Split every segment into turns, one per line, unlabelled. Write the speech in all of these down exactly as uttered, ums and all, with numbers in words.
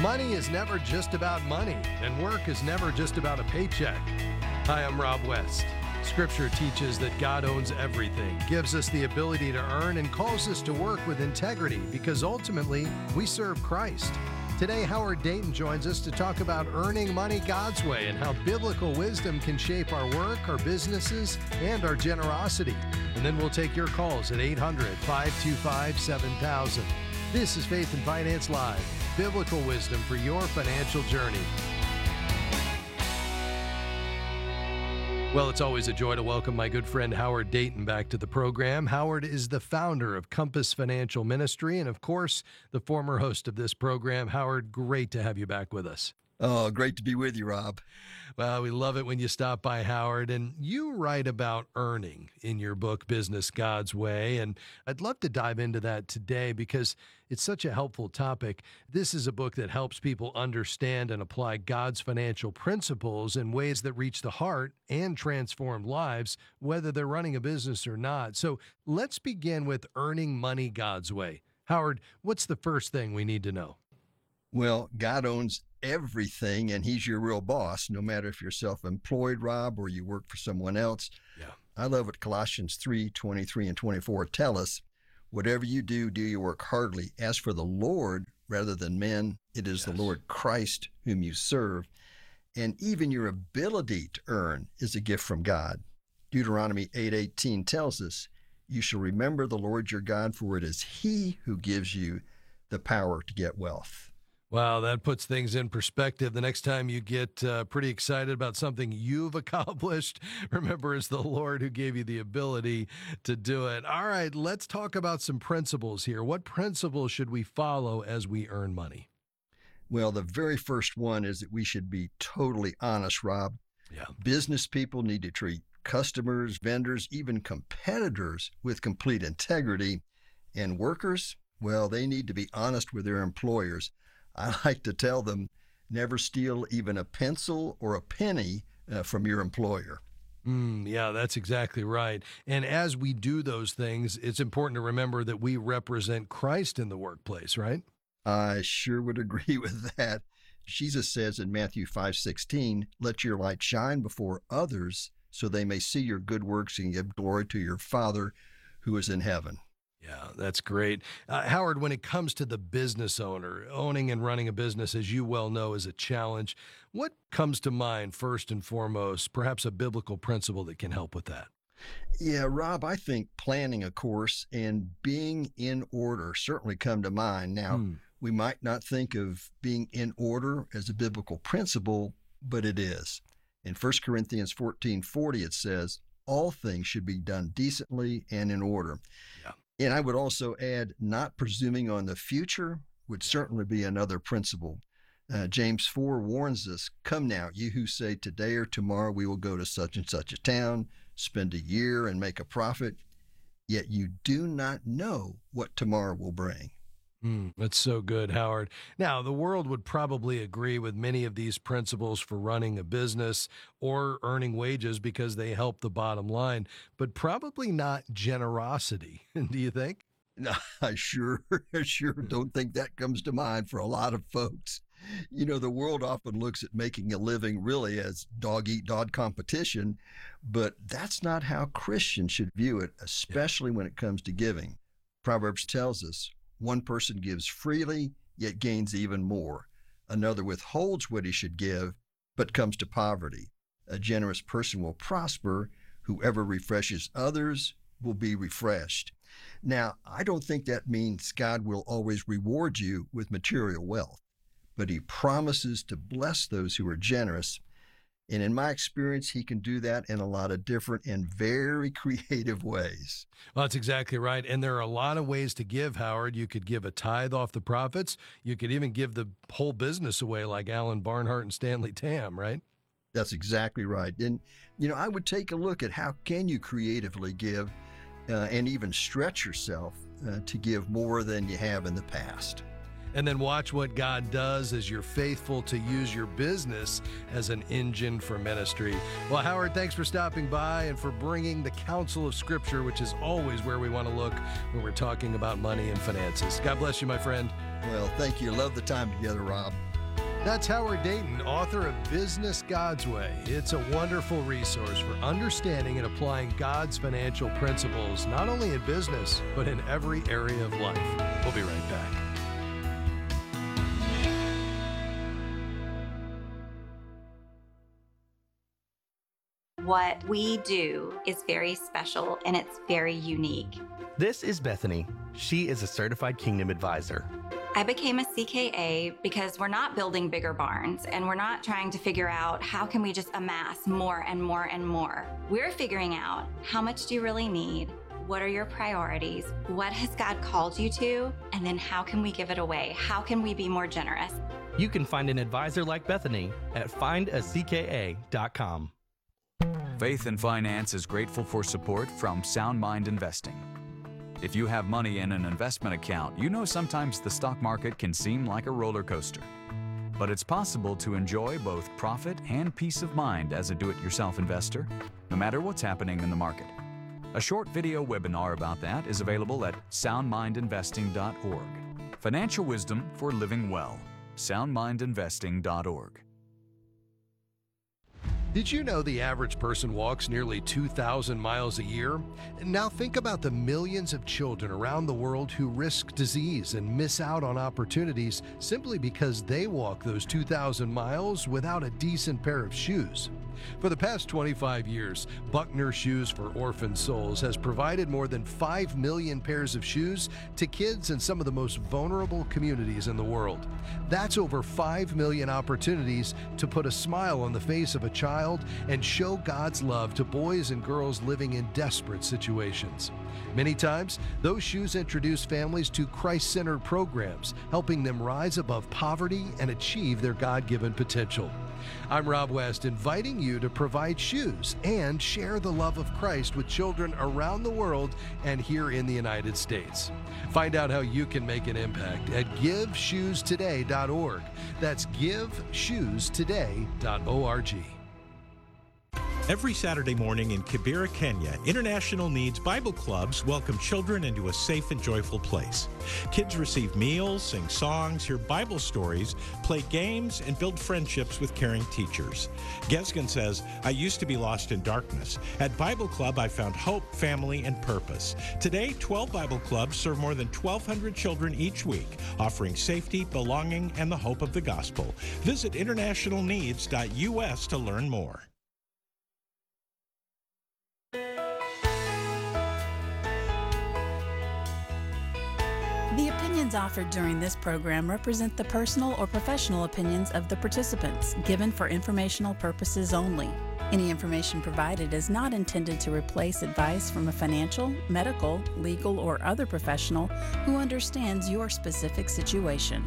Money is never just about money, and work is never just about a paycheck. Hi, I'm Rob West. Scripture teaches that God owns everything, gives us the ability to earn, and calls us to work with integrity because ultimately we serve Christ. Today, Howard Dayton joins us to talk about earning money God's way and how biblical wisdom can shape our work, our businesses, and our generosity. And then we'll take your calls at eight hundred, five two five, seven thousand. This is Faith and Finance Live, biblical wisdom for your financial journey. Well, it's always a joy to welcome my good friend Howard Dayton back to the program. Howard is the founder of Compass Financial Ministry and, of course, the former host of this program. Howard, great to have you back with us.
Oh, great to be with you, Rob.
Well, we love it when you stop by, Howard. And you write about earning in your book, Business God's Way. And I'd love to dive into that today because it's such a helpful topic. This is a book that helps people understand and apply God's financial principles in ways that reach the heart and transform lives, whether they're running a business or not. So let's begin with earning money God's way. Howard, what's the first thing we need to know?
Well, God owns everything, and he's your real boss, no matter if you're self-employed, Rob, or you work for someone else.
Yeah.
I love what Colossians three, twenty-three and twenty-four tell us. Whatever you do, do your work heartily, as for the Lord rather than men. It is
Yes.
the Lord Christ whom you serve. And even your ability to earn is a gift from God. Deuteronomy eight eighteen tells us, you shall remember the Lord your God, for it is he who gives you the power to get wealth.
Wow, that puts things in perspective. The next time you get uh, pretty excited about something you've accomplished, remember it's the Lord who gave you the ability to do it. All right, let's talk about some principles here. What principles should we follow as we earn money?
Well, the very first one is that we should be totally honest, Rob.
Yeah.
Business people need to treat customers, vendors, even competitors with complete integrity. And workers, well, they need to be honest with their employers. I like to tell them, never steal even a pencil or a penny uh, from your employer.
Mm, yeah, that's exactly right. And as we do those things, it's important to remember that we represent Christ in the workplace, right?
I sure would agree with that. Jesus says in Matthew five sixteen, let your light shine before others so they may see your good works and give glory to your Father who is in heaven.
Yeah, that's great. Uh, Howard, when it comes to the business owner, owning and running a business, as you well know, is a challenge. What comes to mind first and foremost, perhaps a biblical principle that can help with that?
Yeah, Rob, I think planning a course and being in order certainly come to mind. Now,
Hmm.
we might not think of being in order as a biblical principle, but it is. In First Corinthians fourteen forty, it says, all things should be done decently and in order.
Yeah.
And I would also add, not presuming on the future would certainly be another principle. Uh, James four warns us, come now, you who say today or tomorrow we will go to such and such a town, spend a year and make a profit, yet you do not know what tomorrow will bring.
Mm, that's so good, Howard. Now, the world would probably agree with many of these principles for running a business or earning wages because they help the bottom line, but probably not generosity. Do you think?
No, I sure, sure don't think that comes to mind for a lot of folks. You know, the world often looks at making a living really as dog-eat-dog competition, but that's not how Christians should view it, especially when it comes to giving. Proverbs tells us, one person gives freely, yet gains even more. Another withholds what he should give, but comes to poverty. A generous person will prosper. Whoever refreshes others will be refreshed. Now, I don't think that means God will always reward you with material wealth, but he promises to bless those who are generous. And in my experience, he can do that in a lot of different and very creative ways.
Well, that's exactly right. And there are a lot of ways to give, Howard. You could give a tithe off the profits. You could even give the whole business away like Alan Barnhart and Stanley Tam, right?
That's exactly right. And, you know, I would take a look at how can you creatively give uh, and even stretch yourself uh, to give more than you have in the past.
And then watch what God does as you're faithful to use your business as an engine for ministry. Well, Howard, thanks for stopping by and for bringing the counsel of Scripture, which is always where we want to look when we're talking about money and finances. God bless you, my friend.
Well, thank you. Love the time together, Rob.
That's Howard Dayton, author of Business God's Way. It's a wonderful resource for understanding and applying God's financial principles, not only in business, but in every area of life. We'll be right back.
What we do is very special and it's very unique.
This is Bethany. She is a certified Kingdom advisor.
I became a C K A because we're not building bigger barns and we're not trying to figure out how can we just amass more and more and more. We're figuring out how much do you really need? What are your priorities? What has God called you to? And then how can we give it away? How can we be more generous?
You can find an advisor like Bethany at find a c k a dot com.
Faith and Finance is grateful for support from Sound Mind Investing. If you have money in an investment account, you know sometimes the stock market can seem like a roller coaster. But it's possible to enjoy both profit and peace of mind as a do-it-yourself investor, no matter what's happening in the market. A short video webinar about that is available at sound mind investing dot org. Financial wisdom for living well. sound mind investing dot org.
Did you know the average person walks nearly two thousand miles a year? Now think about the millions of children around the world who risk disease and miss out on opportunities simply because they walk those two thousand miles without a decent pair of shoes. For the past twenty-five years, Buckner Shoes for Orphan Souls has provided more than five million pairs of shoes to kids in some of the most vulnerable communities in the world. That's over five million opportunities to put a smile on the face of a child and show God's love to boys and girls living in desperate situations. Many times, those shoes introduce families to Christ-centered programs, helping them rise above poverty and achieve their God-given potential. I'm Rob West, inviting you to provide shoes and share the love of Christ with children around the world and here in the United States. Find out how you can make an impact at give shoes today dot org. That's give shoes today dot org.
Every Saturday morning in Kibera, Kenya, International Needs Bible Clubs welcome children into a safe and joyful place. Kids receive meals, sing songs, hear Bible stories, play games, and build friendships with caring teachers. Gesgen says, I used to be lost in darkness. At Bible Club, I found hope, family, and purpose. Today, twelve Bible Clubs serve more than twelve hundred children each week, offering safety, belonging, and the hope of the gospel. Visit international needs dot u s to learn more.
The opinions offered during this program represent the personal or professional opinions of the participants, given for informational purposes only. Any information provided is not intended to replace advice from a financial, medical, legal, or other professional who understands your specific situation.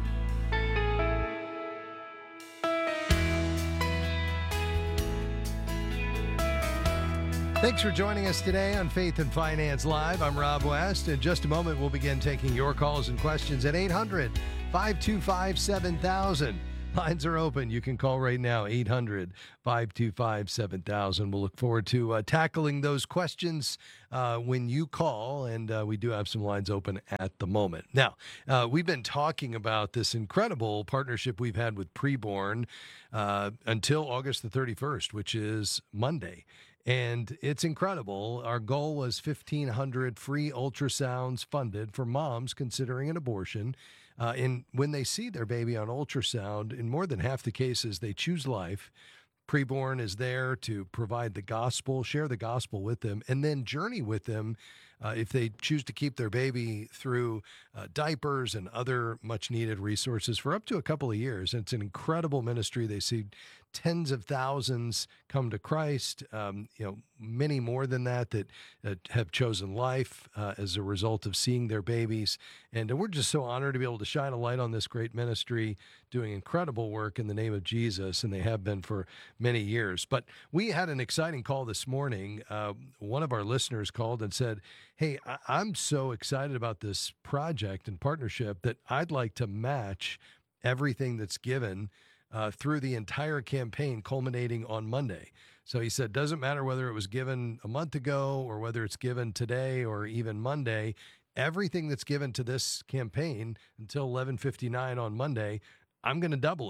Thanks for joining us today on Faith and Finance Live. I'm Rob West. In just a moment, we'll begin taking your calls and questions at eight hundred, five two five, seven thousand. Lines are open. You can call right now, eight hundred, five two five, seven thousand. We'll look forward to uh, tackling those questions uh, when you call, and uh, we do have some lines open at the moment. Now, uh, we've been talking about this incredible partnership we've had with Preborn uh, until August the thirty-first, which is Monday. And it's incredible. Our goal was fifteen hundred free ultrasounds funded for moms considering an abortion. Uh, and when they see their baby on ultrasound, in more than half the cases, they choose life. Preborn is there to provide the gospel, share the gospel with them, and then journey with them uh, if they choose to keep their baby through uh, diapers and other much-needed resources for up to a couple of years. And it's an incredible ministry. They see tens of thousands come to Christ, um, you know, many more than that that uh, have chosen life uh, as a result of seeing their babies. And uh, we're just so honored to be able to shine a light on this great ministry, doing incredible work in the name of Jesus, and they have been for many years. But we had an exciting call this morning. Uh, one of our listeners called and said, hey, I- I'm so excited about this project and partnership that I'd like to match everything that's given Uh, through the entire campaign culminating on Monday. So he said, doesn't matter whether it was given a month ago or whether it's given today or even Monday, everything that's given to this campaign until eleven fifty-nine on Monday, I'm going to double it.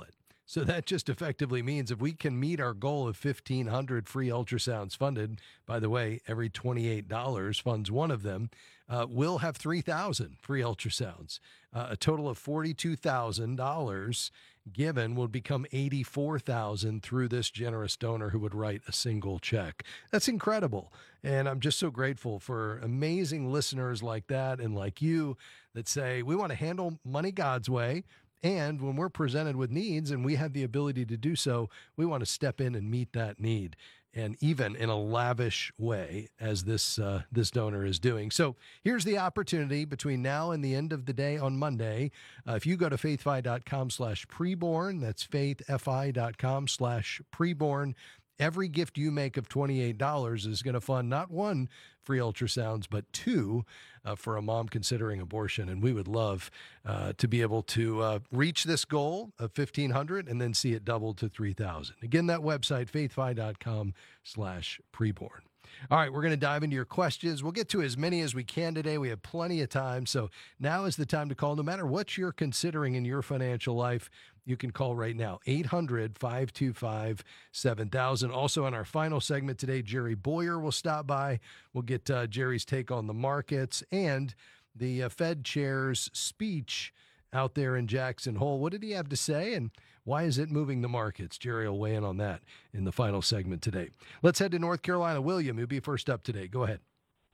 So that just effectively means if we can meet our goal of fifteen hundred free ultrasounds funded, by the way, every twenty-eight dollars funds one of them, uh, we'll have three thousand free ultrasounds. Uh, a total of forty-two thousand dollars given will become eighty-four thousand dollars through this generous donor who would write a single check. That's incredible. And I'm just so grateful for amazing listeners like that and like you that say, we want to handle money God's way. And when we're presented with needs and we have the ability to do so, we want to step in and meet that need, and even in a lavish way, as this uh, this donor is doing. So here's the opportunity between now and the end of the day on Monday. Uh, if you go to faithfi.com slash preborn, that's faithfi.com slash preborn, every gift you make of twenty-eight dollars is going to fund not one free ultrasounds, but two uh, for a mom considering abortion. And we would love uh, to be able to uh, reach this goal of fifteen hundred and then see it doubled to three thousand. Again, that website, faithfi.com slash preborn. All right, we're going to dive into your questions. We'll get to as many as we can today. We have plenty of time. So now is the time to call. No matter what you're considering in your financial life, you can call right now, eight hundred, five two five, seven thousand. Also, in our final segment today, Jerry Boyer will stop by. We'll get uh, Jerry's take on the markets and the uh, Fed chair's speech out there in Jackson Hole. What did he have to say, and why is it moving the markets? Jerry will weigh in on that in the final segment today. Let's head to North Carolina. William, you'll be first up today. Go ahead.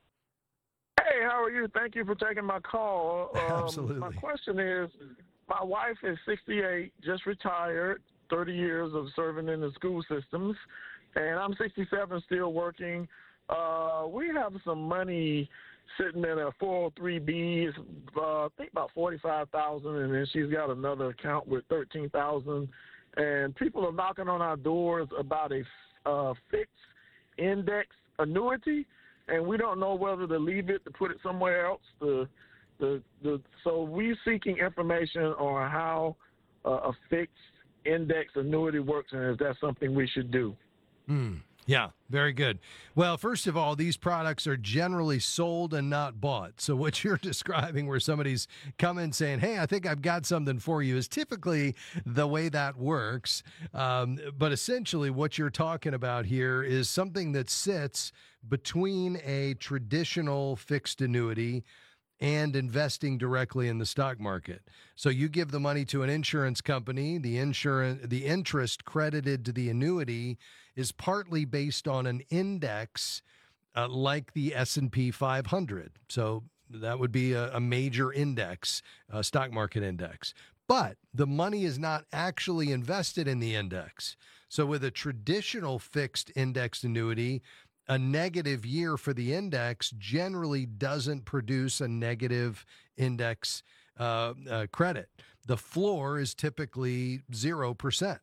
Hey, how are you? Thank you for taking my call. Um,
Absolutely.
My question is, my wife is sixty-eight, just retired, thirty years of serving in the school systems, and I'm sixty-seven, still working. Uh, we have some money sitting in a four oh three B, uh, I think about forty-five thousand dollars, and then she's got another account with thirteen thousand dollars. And people are knocking on our doors about a uh, fixed index annuity, and we don't know whether to leave it, to put it somewhere else. The, the, the, so we're seeking information on how uh, a fixed index annuity works, and is that something we should do?
Hmm. Yeah, very good. Well, first of all, these products are generally sold and not bought. So what you're describing where somebody's coming saying, hey, I think I've got something for you is typically the way that works. Um, but essentially what you're talking about here is something that sits between a traditional fixed annuity and investing directly in the stock market. So you give the money to an insurance company, the insurance, the interest credited to the annuity is partly based on an index uh, like the S and P five hundred. So that would be a, a major index, a stock market index. But the money is not actually invested in the index. So with a traditional fixed indexed annuity, a negative year for the index generally doesn't produce a negative index uh, uh, credit. The floor is typically zero percent.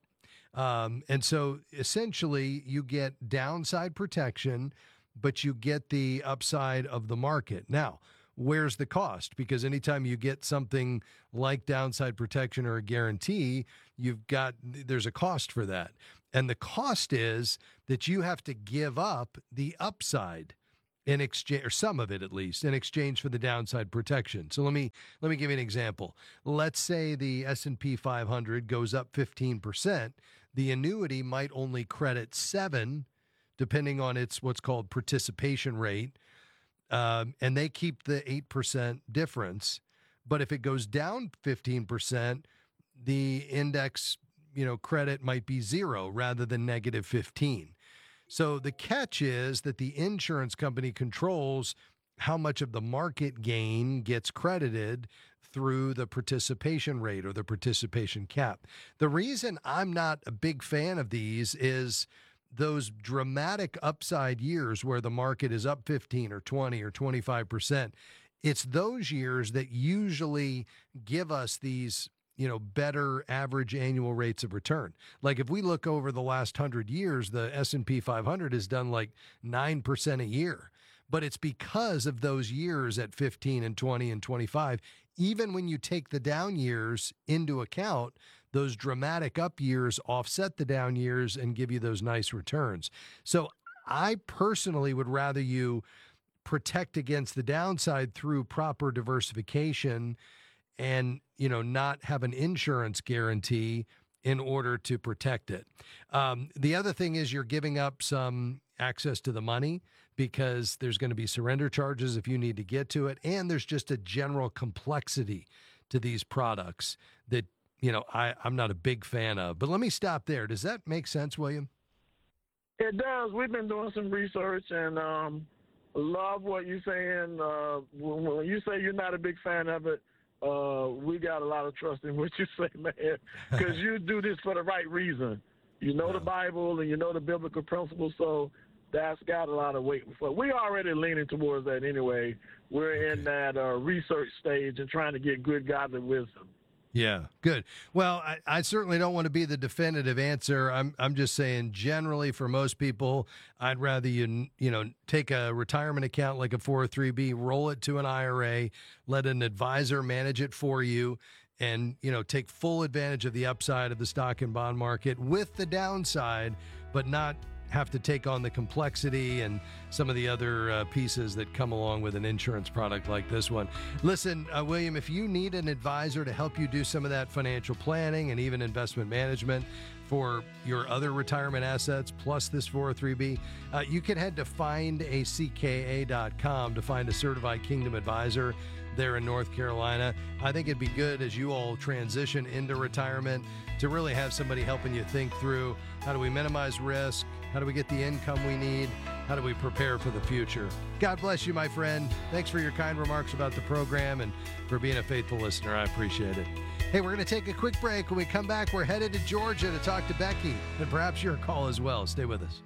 Um, and so essentially you get downside protection, but you get the upside of the market. Now, where's the cost? Because anytime you get something like downside protection or a guarantee, you've got, there's a cost for that. And the cost is that you have to give up the upside in exchange, or some of it at least, in exchange for the downside protection. So let me let me give you an example. Let's say the S and P five hundred goes up fifteen percent. The annuity might only credit seven, depending on its what's called participation rate, um, and they keep the eight percent difference. But if it goes down fifteen percent, the index, you know, credit might be zero rather than negative fifteen. So the catch is that the insurance company controls how much of the market gain gets credited through the participation rate or the participation cap. The reason I'm not a big fan of these is those dramatic upside years where the market is up fifteen or twenty or twenty-five percent. It's those years that usually give us these, you know, better average annual rates of return. Like if we look over the last hundred years, the S and P five hundred has done like nine percent a year, but it's because of those years at fifteen and twenty and twenty-five. Even when you take the down years into account, those dramatic up years offset the down years and give you those nice returns. So I personally would rather you protect against the downside through proper diversification and, you know, not have an insurance guarantee in order to protect it. Um, the other thing is you're giving up some access to the money because there's going to be surrender charges if you need to get to it. And there's just a general complexity to these products that, you know, I, I'm not a big fan of. But let me stop there. Does that make sense, William?
It does. We've been doing some research and um, love what you're saying. Uh, when, when you say you're not a big fan of it, uh, we got a lot of trust in what you say, man, because you do this for the right reason. You know the Bible and you know the biblical principles, so that's got a lot of weight. We're already leaning towards that anyway. We're in that uh, research stage and trying to get good godly wisdom.
Yeah, good. Well, I, I certainly don't want to be the definitive answer. I'm I'm just saying generally for most people, I'd rather you you know take a retirement account like a four oh three B, roll it to an I R A, let an advisor manage it for you, and you know take full advantage of the upside of the stock and bond market with the downside, but not have to take on the complexity and some of the other uh, pieces that come along with an insurance product like this one. Listen, uh, William, if you need an advisor to help you do some of that financial planning and even investment management for your other retirement assets, plus this four oh three B, uh, you can head to find a c k a dot com to find a certified Kingdom advisor there in North Carolina. I think it'd be good as you all transition into retirement to really have somebody helping you think through how do we minimize risk, how do we get the income we need, how do we prepare for the future. God bless you, my friend. Thanks for your kind remarks about the program and for being a faithful listener. I appreciate it. Hey, we're going to take a quick break. When we come back, we're headed to Georgia to talk to Becky, and perhaps your call as well. Stay with us.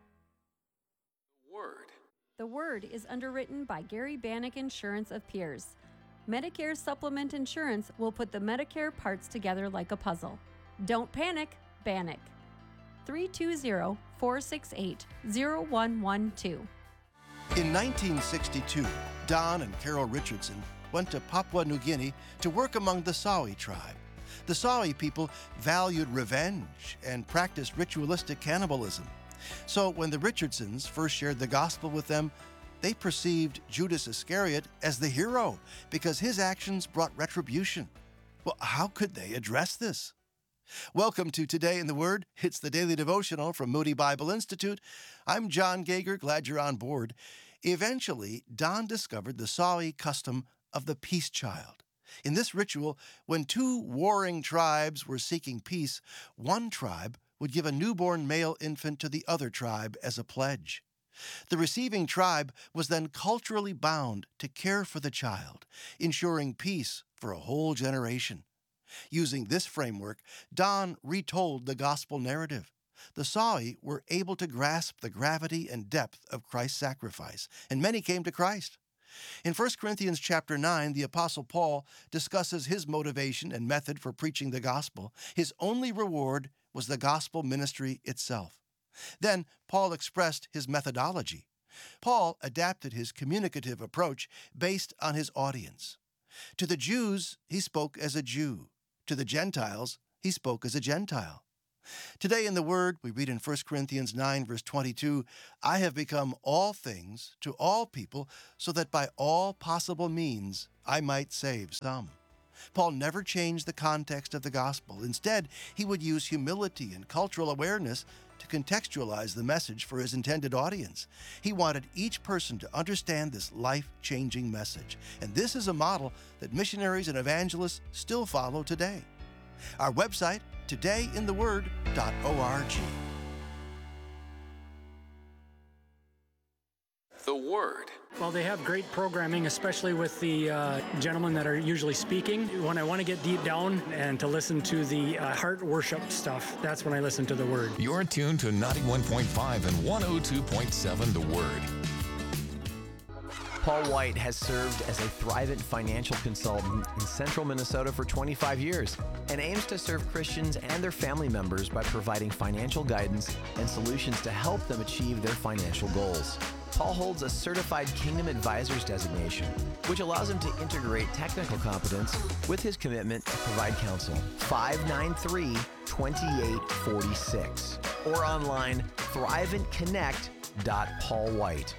The Word is underwritten by Gary Bannock Insurance of Pierce. Medicare Supplement Insurance will put the Medicare parts together like a puzzle. Don't panic, Bannock. three two zero, four six eight, zero one one two.
In nineteen sixty-two, Don and Carol Richardson went to Papua New Guinea to work among the Sawi tribe. The Sawi people valued revenge and practiced ritualistic cannibalism. So when the Richardsons first shared the gospel with them, they perceived Judas Iscariot as the hero because his actions brought retribution. Well, how could they address this? Welcome to Today in the Word. It's the daily devotional from Moody Bible Institute. I'm John Gager. Glad you're on board. Eventually, Don discovered the Sawi custom of the peace child. In this ritual, when two warring tribes were seeking peace, one tribe would give a newborn male infant to the other tribe as a pledge. The receiving tribe was then culturally bound to care for the child, ensuring peace for a whole generation. Using this framework, Don retold the gospel narrative. The Sawi were able to grasp the gravity and depth of Christ's sacrifice, and many came to Christ. In First Corinthians chapter nine, the Apostle Paul discusses his motivation and method for preaching the gospel. His only reward was the gospel ministry itself. Then Paul expressed his methodology. Paul adapted his communicative approach based on his audience. To the Jews, he spoke as a Jew. To the Gentiles, he spoke as a Gentile. Today in the Word, we read in First Corinthians nine, verse twenty-two, I have become all things to all people, so that by all possible means I might save some. Paul never changed the context of the gospel. Instead, he would use humility and cultural awareness to contextualize the message for his intended audience. He wanted each person to understand this life-changing message. And this is a model that missionaries and evangelists still follow today. Our website, today in the word dot org.
The Word.
Well, they have great programming, especially with the uh, gentlemen that are usually speaking. When I want to get deep down and to listen to the uh, heart worship stuff, that's when I listen to the Word.
You're tuned to ninety-one point five and one oh two point seven The Word.
Paul White has served as a Thrivent financial consultant in central Minnesota for twenty-five years and aims to serve Christians and their family members by providing financial guidance and solutions to help them achieve their financial goals. Paul holds a Certified Kingdom Advisors designation, which allows him to integrate technical competence with his commitment to provide counsel. five nine three, two eight four six or online thrivent connect dot paul white.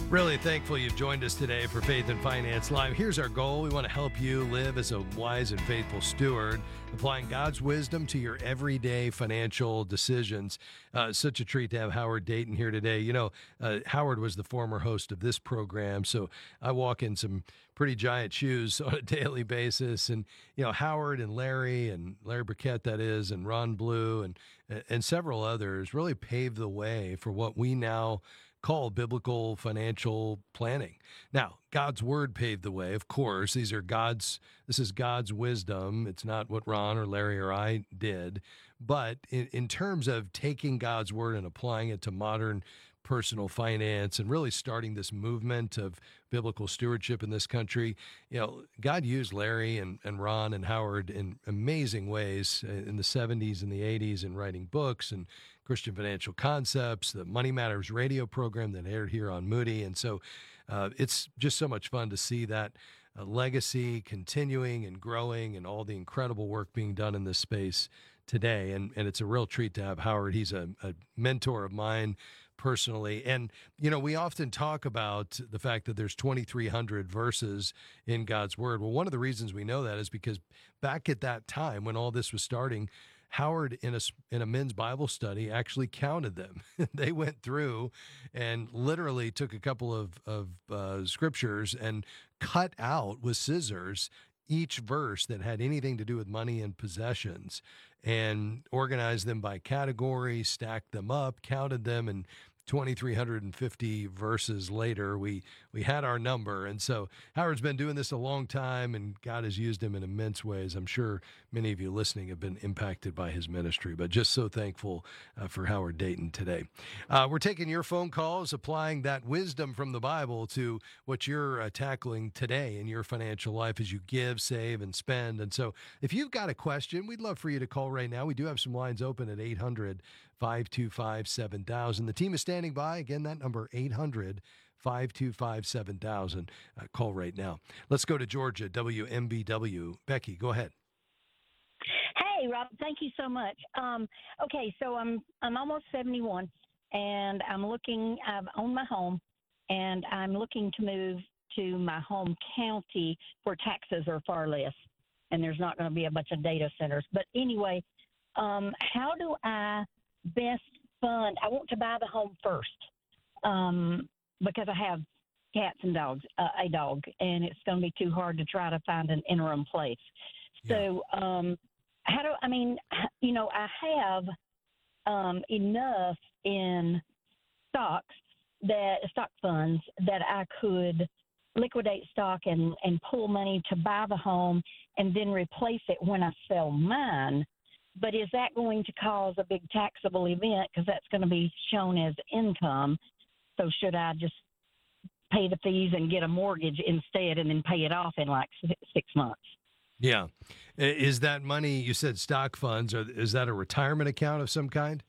Really thankful you've joined us today for Faith and Finance Live. Here's our goal. We want to help you live as a wise and faithful steward, applying God's wisdom to your everyday financial decisions. Uh, such a treat to have Howard Dayton here today. You know, uh, Howard was the former host of this program, so I walk in some pretty giant shoes on a daily basis. And, you know, Howard and Larry and Larry Burkett, that is, and Ron Blue and, and several others really paved the way for what we now call biblical financial planning. Now, God's word paved the way, of course. These are God's, this is God's wisdom. It's not what Ron or Larry or I did. But in, in terms of taking God's word and applying it to modern personal finance and really starting this movement of biblical stewardship in this country, you know, God used Larry and, and Ron and Howard in amazing ways in the seventies and the eighties in writing books and Christian Financial Concepts, the Money Matters radio program that aired here on Moody. And so uh, it's just so much fun to see that uh, legacy continuing and growing and all the incredible work being done in this space today. And, and it's a real treat to have Howard. He's a, a mentor of mine personally. And, you know, we often talk about the fact that there's twenty-three hundred verses in God's word. Well, one of the reasons we know that is because back at that time when all this was starting, Howard in a, in a men's Bible study actually counted them. They went through and literally took a couple of, of uh, scriptures and cut out with scissors each verse that had anything to do with money and possessions and organized them by category, stacked them up, counted them, and twenty-three hundred fifty verses later, we we had our number. And so Howard's been doing this a long time, and God has used him in immense ways. I'm sure many of you listening have been impacted by his ministry, but just so thankful uh, for Howard Dayton today. Uh, we're taking your phone calls, applying that wisdom from the Bible to what you're uh, tackling today in your financial life as you give, save, and spend. And so if you've got a question, we'd love for you to call right now. We do have some lines open at eight hundred, five two five, seven thousand. The team is standing by. Again, that number, eight hundred, five two five, seven thousand. Uh, call right now. Let's go to Georgia, W M B W. Becky, go ahead.
Hey, Rob, thank you so much. Um, okay, so I'm I'm almost seventy-one, and I'm looking, I've owned my home, and I'm looking to move to my home county where taxes are far less, and there's not going to be a bunch of data centers. But anyway, um, how do I best fund? I want to buy the home first um, because I have cats and dogs, uh, a dog, and it's going to be too hard to try to find an interim place. Yeah. So um, how do, I mean, you know, I have um, enough in stocks, that stock funds that I could liquidate stock and, and pull money to buy the home and then replace it when I sell mine. But is that going to cause a big taxable event because that's going to be shown as income? So should I just pay the fees and get a mortgage instead and then pay it off in like six months?
Yeah. Is that money, you said stock funds, or is that a retirement account of some kind?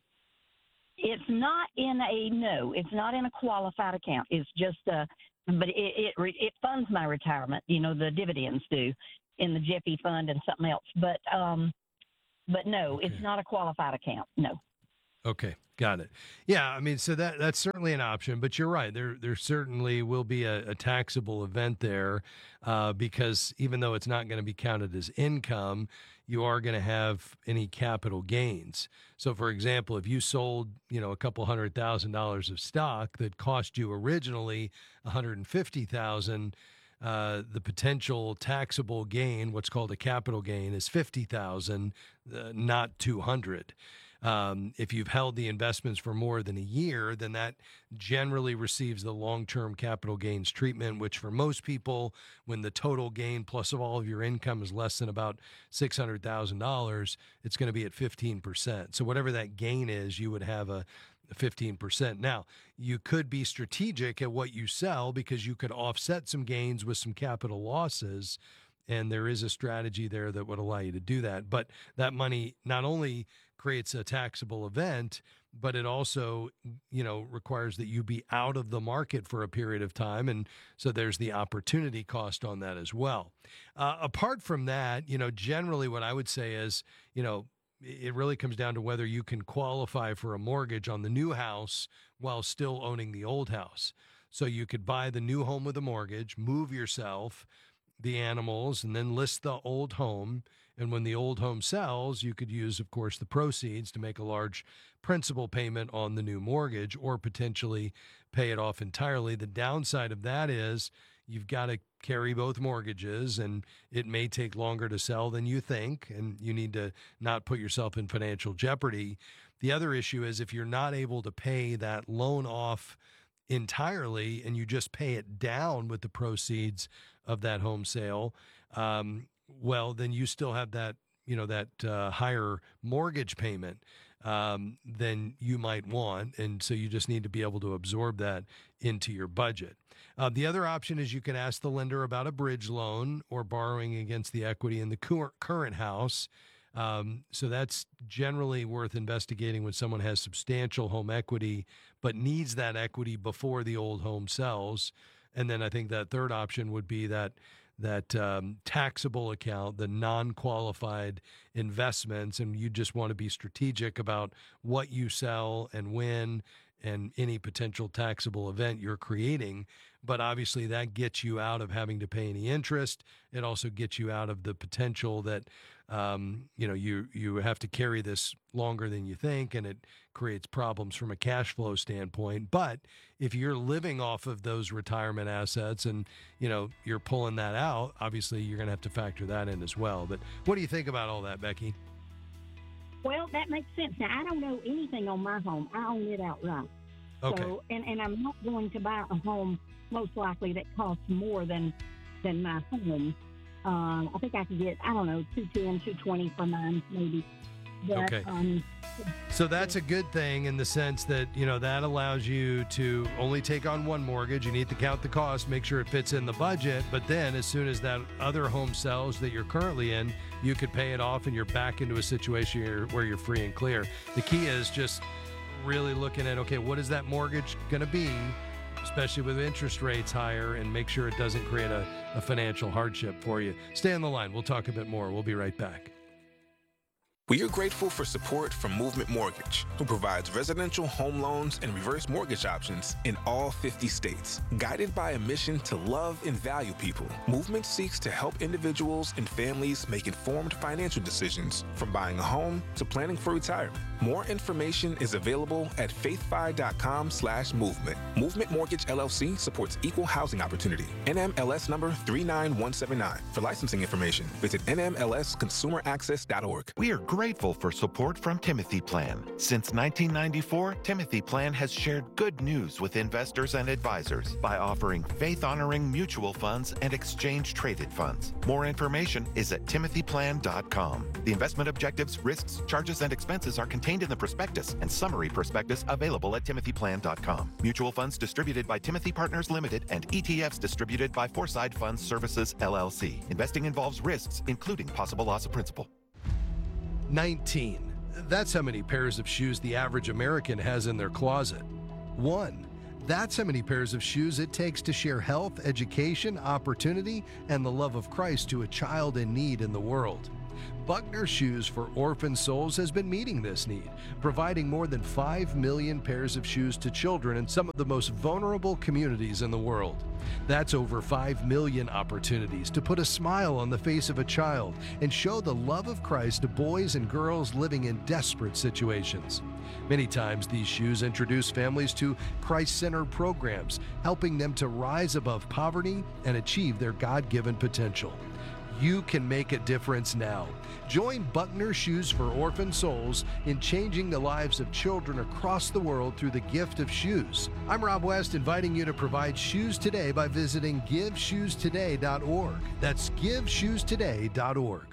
It's not in a, no, it's not in a qualified account. It's just a, but it, it, it funds my retirement. You know, the dividends do in the Jiffy fund and something else. But, um, But no, okay. It's not a qualified account. No.
Okay, got it. Yeah, I mean, so that that's certainly an option. But you're right. There there certainly will be a, a taxable event there uh, because even though it's not going to be counted as income, you are going to have any capital gains. So, for example, if you sold, you know, a couple hundred thousand dollars of stock that cost you originally one hundred fifty thousand dollars, Uh, the potential taxable gain, what's called a capital gain, is fifty thousand dollars, uh, not two hundred thousand dollars. Um, if you've held the investments for more than a year, then that generally receives the long-term capital gains treatment, which for most people, when the total gain plus of all of your income is less than about six hundred thousand dollars, it's going to be at fifteen percent. So whatever that gain is, you would have a fifteen percent. Now, you could be strategic at what you sell because you could offset some gains with some capital losses, and there is a strategy there that would allow you to do that. But that money not only creates a taxable event, but it also, you know, requires that you be out of the market for a period of time. And so there's the opportunity cost on that as well. Uh, apart from that, you know, generally what I would say is, you know, it really comes down to whether you can qualify for a mortgage on the new house while still owning the old house. So you could buy the new home with a mortgage, move yourself, the animals, and then list the old home. And when the old home sells, you could use, of course, the proceeds to make a large principal payment on the new mortgage or potentially pay it off entirely. The downside of that is you've got to carry both mortgages, and it may take longer to sell than you think, and you need to not put yourself in financial jeopardy. The other issue is if you're not able to pay that loan off entirely and you just pay it down with the proceeds of that home sale, um, well, then you still have that, you know, that uh, higher mortgage payment um, than you might want. And so you just need to be able to absorb that into your budget. Uh, the other option is you can ask the lender about a bridge loan or borrowing against the equity in the cur- current house. Um, so that's generally worth investigating when someone has substantial home equity but needs that equity before the old home sells. And then I think that third option would be that that um, taxable account, the non-qualified investments, and you just want to be strategic about what you sell and when and any potential taxable event you're creating. But obviously that gets you out of having to pay any interest. It also gets you out of the potential that, um, you know, you, you have to carry this longer than you think, and it creates problems from a cash flow standpoint. But if you're living off of those retirement assets and, you know, you're pulling that out, obviously you're going to have to factor that in as well. But what do you think about all that, Becky?
Well, that makes sense. Now, I don't know anything on my home. I own it outright.
Okay.
So, and, and I'm not going to buy a home most likely that costs more than than my home. Um, I think I could get, I don't know, two ten, two twenty for mine, maybe. But,
Okay.
Um,
So that's a good thing in the sense that, you know, that allows you to only take on one mortgage. You need to count the cost, make sure it fits in the budget. But then as soon as that other home sells that you're currently in, you could pay it off and you're back into a situation where you're, where you're free and clear. The key is just really looking at, okay, what is that mortgage going to be, especially with interest rates higher, and make sure it doesn't create a, a financial hardship for you. Stay on the line. We'll talk a bit more. We'll be right back.
We are grateful for support from Movement Mortgage, who provides residential home loans and reverse mortgage options in all fifty states. Guided by a mission to love and value people, Movement seeks to help individuals and families make informed financial decisions, from buying a home to planning for retirement. More information is available at faithfi.com slash movement. Movement Mortgage L L C supports equal housing opportunity. N M L S number three nine one seven nine. For licensing information, visit N M L S consumer access dot org.
We are grateful for support from Timothy Plan. Since nineteen ninety-four, Timothy Plan has shared good news with investors and advisors by offering faith-honoring mutual funds and exchange-traded funds. More information is at timothy plan dot com. The investment objectives, risks, charges, and expenses are contained in the prospectus and summary prospectus available at timothy plan dot com. Mutual funds distributed by Timothy Partners Limited and E T Fs distributed by Foreside Funds Services, L L C. Investing involves risks, including possible loss of principal.
nineteen. That's how many pairs of shoes the average American has in their closet. One. That's how many pairs of shoes it takes to share health, education, opportunity, and the love of Christ to a child in need in the world. Buckner Shoes for Orphan Souls has been meeting this need, providing more than five million pairs of shoes to children in some of the most vulnerable communities in the world. That's over five million opportunities to put a smile on the face of a child and show the love of Christ to boys and girls living in desperate situations. Many times, these shoes introduce families to Christ-centered programs, helping them to rise above poverty and achieve their God-given potential. You can make a difference now. Join Buckner Shoes for Orphan Souls in changing the lives of children across the world through the gift of shoes. I'm Rob West, inviting you to provide shoes today by visiting give shoes today dot org. That's give shoes today dot org.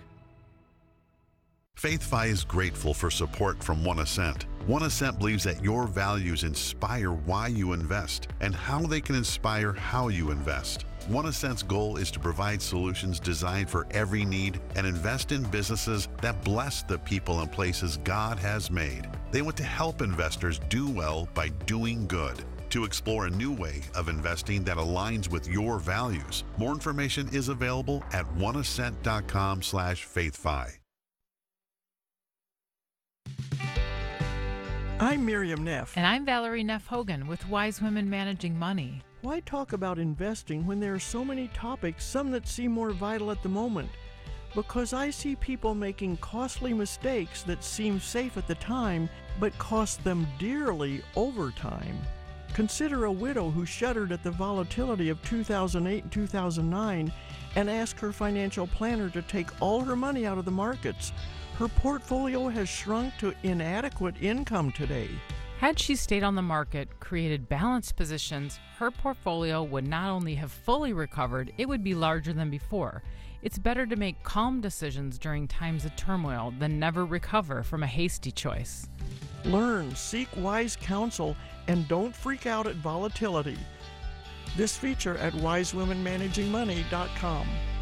FaithFi is grateful for support from One Ascent. One Ascent believes that your values inspire why you invest and how they can inspire how you invest. One Ascent's goal is to provide solutions designed for every need and invest in businesses that bless the people and places God has made. They want to help investors do well by doing good. To explore a new way of investing that aligns with your values, more information is available at one ascent dot com slash faithfi.
I'm Miriam Neff.
And I'm Valerie Neff Hogan with Wise Women Managing Money.
Why talk about investing when there are so many topics, some that seem more vital at the moment? Because I see people making costly mistakes that seem safe at the time, but cost them dearly over time. Consider a widow who shuddered at the volatility of two thousand eight and two thousand nine and ask her financial planner to take all her money out of the markets. Her portfolio has shrunk to inadequate income today.
Had she stayed on the market, created balanced positions, her portfolio would not only have fully recovered, it would be larger than before. It's better to make calm decisions during times of turmoil than never recover from a hasty choice.
Learn, seek wise counsel, and don't freak out at volatility. This feature at wise women managing money dot com.